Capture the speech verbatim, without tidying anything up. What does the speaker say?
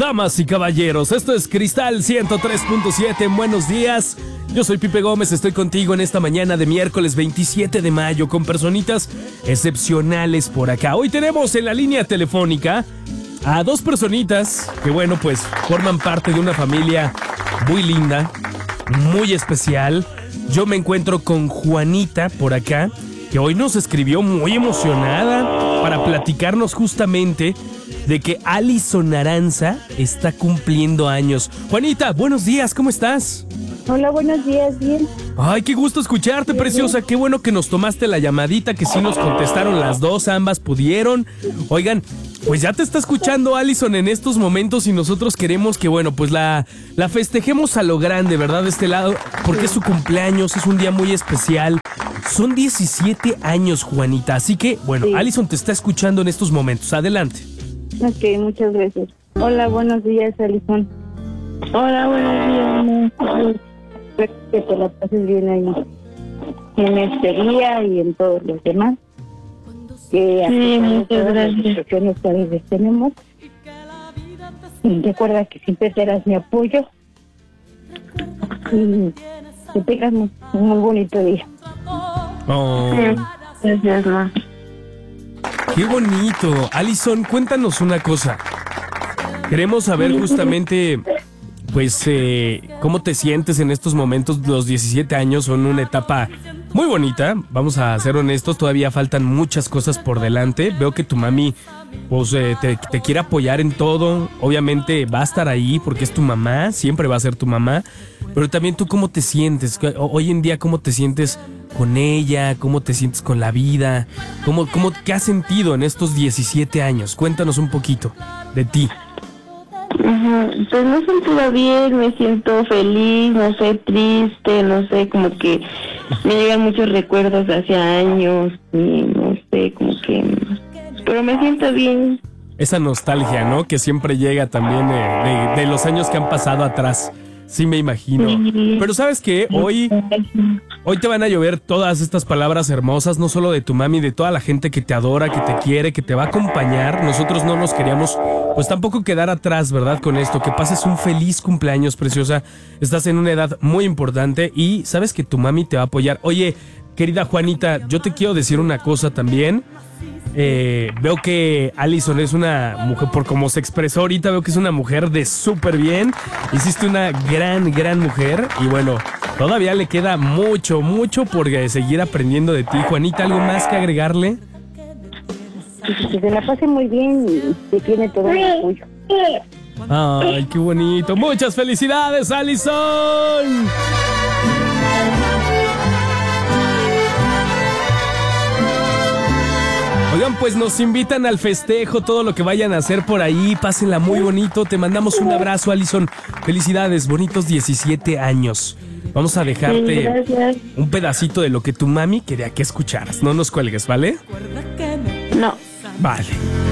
Damas y caballeros, esto es Cristal ciento tres punto siete. Buenos días, yo soy Pipe Gómez, estoy contigo en esta mañana de miércoles veintisiete de mayo con personitas excepcionales por acá. Hoy tenemos en la línea telefónica a dos personitas que, bueno, pues forman parte de una familia muy linda, muy especial. Yo me encuentro con Juanita por acá, que hoy nos escribió muy emocionada para platicarnos justamente de que Alison Aranza está cumpliendo años. Juanita, buenos días, ¿cómo estás? Hola, buenos días, bien. Ay, qué gusto escucharte, bien, preciosa. Bien. Qué bueno que nos tomaste la llamadita, que sí nos contestaron las dos, ambas pudieron. Oigan, pues ya te está escuchando Alison en estos momentos y nosotros queremos que, bueno, pues la, la festejemos a lo grande, ¿verdad? De este lado, porque es su cumpleaños, es un día muy especial. Son diecisiete años, Juanita, así que, bueno, sí. Alison te está escuchando en estos momentos. Adelante. Ok, muchas gracias. Hola, buenos días, Alison. Hola, buenos días. Espero que te la pases bien ahí en este día y en todos los demás. Que sí, muchas gracias. Que las que tenemos. Y recuerda que siempre serás mi apoyo. Y que tengas un muy bonito día. Oh. Sí, gracias, ma. Qué bonito. Alison, cuéntanos una cosa. Queremos saber justamente, pues, eh, cómo te sientes en estos momentos. Los diecisiete años son una etapa muy bonita. Vamos a ser honestos, todavía faltan muchas cosas por delante. Veo que tu mami, pues, eh, te, te quiere apoyar en todo. Obviamente va a estar ahí porque es tu mamá, siempre va a ser tu mamá. Pero también tú, ¿cómo te sientes? Hoy en día, ¿cómo te sientes con ella? ¿Cómo te sientes con la vida? ¿Cómo, cómo, ¿Qué has sentido en estos diecisiete años? Cuéntanos un poquito de ti. Ajá, pues me he sentido bien, me siento feliz, no sé, triste, no sé, como que me llegan muchos recuerdos hacia años y no sé, como que... Pero me siento bien. Esa nostalgia, ¿no? Que siempre llega también eh, de, de los años que han pasado atrás. Sí, me imagino. Sí. Pero ¿sabes qué? Hoy, hoy te van a llover todas estas palabras hermosas, no solo de tu mami, de toda la gente que te adora, que te quiere, que te va a acompañar. Nosotros no nos queríamos, pues tampoco quedar atrás, ¿verdad? Con esto, que pases un feliz cumpleaños, preciosa. Estás en una edad muy importante y sabes que tu mami te va a apoyar. Oye, querida Juanita, yo te quiero decir una cosa también. Eh, veo que Alison es una mujer, por como se expresó ahorita, veo que es una mujer de súper bien. Hiciste una gran, gran mujer. Y bueno, todavía le queda mucho, mucho por seguir aprendiendo de ti. Juanita, ¿algo más que agregarle? Que se la pase muy bien y que tiene todo el apoyo. Ay, qué bonito. Muchas felicidades, Alison. Oigan, pues nos invitan al festejo, todo lo que vayan a hacer por ahí, pásenla muy bonito. Te mandamos un abrazo, Alison. Felicidades, bonitos diecisiete años. Vamos a dejarte sí, un pedacito de lo que tu mami quería que escucharas. No nos cuelgues, ¿vale? No. Vale.